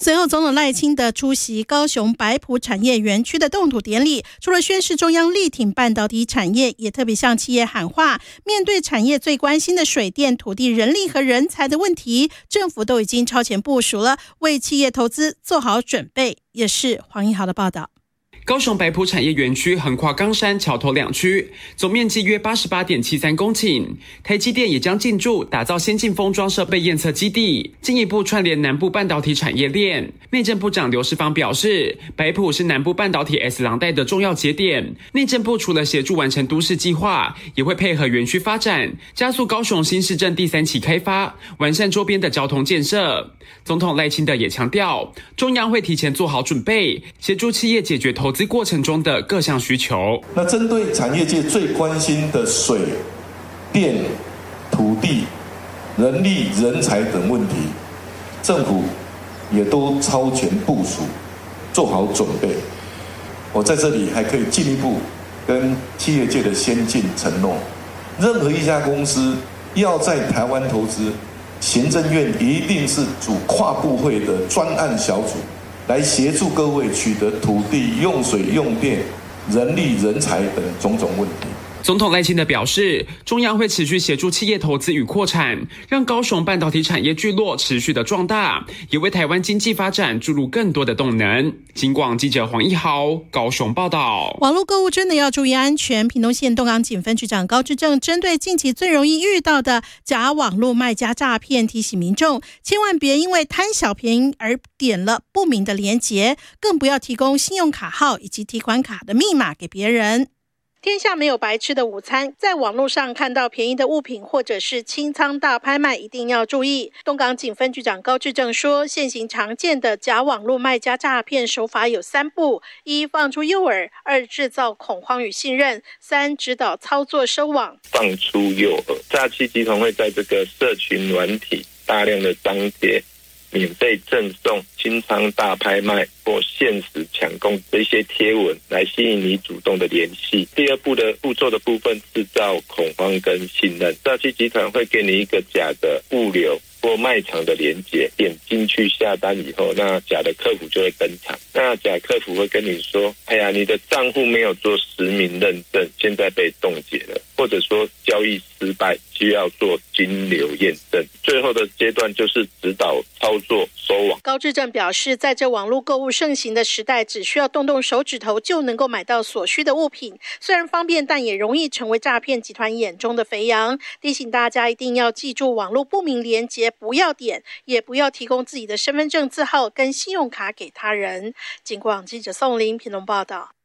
随后，总统赖清德出席高雄白埔产业园区的动土典礼，除了宣示中央力挺半导体产业，也特别向企业喊话，面对产业最关心的水电、土地、人力和人才的问题，政府都已经超前部署了，为企业投资做好准备。也是黄一豪的报道。 高雄白埔产业园区横跨冈山、桥头两区，总面积约 88.73 公顷。台积电也将进驻，打造先进封装设备验测基地，进一步串联南部半导体产业链。内政部长刘世芳表示，白埔是南部半导体 S 廊带的重要节点。内政部除了协助完成都市计划，也会配合园区发展，加速高雄新市镇第3期开发，完善周边的交通建设。总统赖清德也强调，中央会提前做好准备，协助企业解决投资过程中的各项需求。 那针对产业界最关心的水、电、土地、人力、人才等问题，政府也都超前部署，做好准备。我在这里还可以进一步跟企业界的先进承诺，任何一家公司要在台湾投资，行政院一定是组跨部会的专案小组，来协助各位取得土地、用水、用电、人力、人才等种种问题。 总统赖清德表示，中央会持续协助企业投资与扩产，让高雄半导体产业聚落持续的壮大，也为台湾经济发展注入更多的动能。警广记者黄一豪高雄报道。 网络购物真的要注意安全。屏东县东港警分局长高志正针对近期最容易遇到的假网络卖家诈骗，提醒民众千万别因为贪小便宜而点了不明的连结，更不要提供信用卡号以及提款卡的密码给别人。天下没有白吃的午餐，在网络上看到便宜的物品或者是清仓大拍卖，一定要注意。东港警分局长高志正说，现行常见的假网络卖家诈骗手法有3步：一、放出诱饵；二、制造恐慌与信任；三、指导操作收网。 放出诱饵，诈欺集团会在这个社群软体大量的张贴免费赠送、清仓大拍卖或限时抢攻这些贴文，来吸引你主动的联系。第二步的步骤的部分，制造恐慌跟信任。诈欺集团会给你一个假的物流或卖场的连结，点进去下单以后，那假的客服就会登场。那假客服会跟你说，哎呀，你的账户没有做实名认证，现在被冻结了，或者说交易失败，需要做金流验证。最后的阶段就是指导操作收网。 高志正表示，在这网络购物盛行的时代，只需要动动手指头就能够买到所需的物品，虽然方便，但也容易成为诈骗集团眼中的肥羊。提醒大家一定要记住网络不明连结不要点，也不要提供自己的身份证字号跟信用卡给他人。警广记者宋林屏东报道。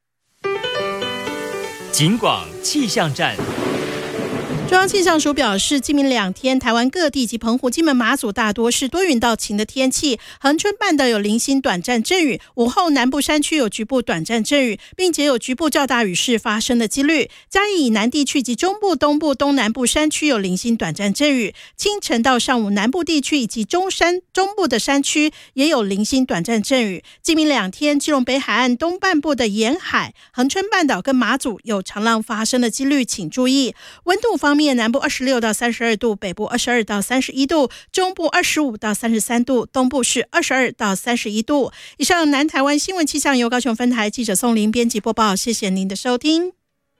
警广气象站。 中央气象署表示，今明2天，台湾各地及澎湖、金门、马祖大多是多云到晴的天气，恒春半岛有零星短暂阵雨，午后南部山区有局部短暂阵雨，并且有局部较大雨势发生的几率。嘉义以南地区及中部、东部、东南部山区有零星短暂阵雨，清晨到上午南部地区以及中部的山区也有零星短暂阵雨。今明2天，基隆北海岸东半部的沿海、恒春半岛跟马祖有长浪发生的几率，请注意。温度方面，南部26到32度，北部22到31度，中部25到33度，东部是22到31度。以上南台湾新闻气象由高雄分台记者宋林编辑播报，谢谢您的收听。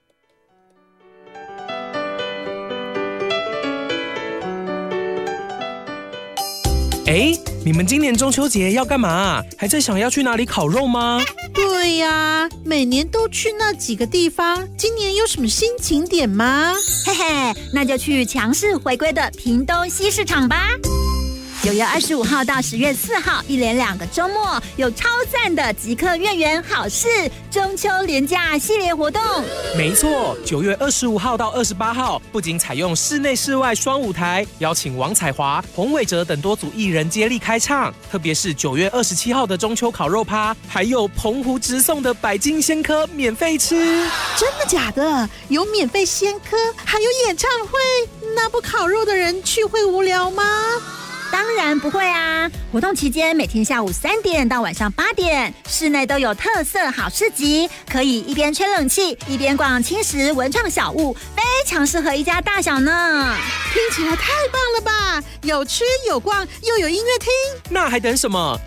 哎，你们今年中秋节要干嘛？还在想要去哪里烤肉吗？ 对呀，每年都去那几个地方，今年有什么新景点吗？ 嘿嘿，那就去强势回归的屏东西市场吧。9月25号到10月4号，一连2个周末，有超赞的即刻月圆好事中秋连假系列活动。 没错，9月25号到28号，不仅采用室内室外双舞台，邀请王彩华、洪伟哲等多组艺人接力开唱。特别是9月27号的中秋烤肉趴，还有澎湖直送的百金鲜科免费吃。 真的假的？有免费鲜科，还有演唱会，那不烤肉的人去会无聊吗？ 当然不会啊！活动期间每天下午3点到晚上8点，室内都有特色好市集，可以一边吹冷气一边逛轻食文创小物，非常适合一家大小呢。 听起来太棒了吧！有吃有逛又有音乐听， 那还等什么？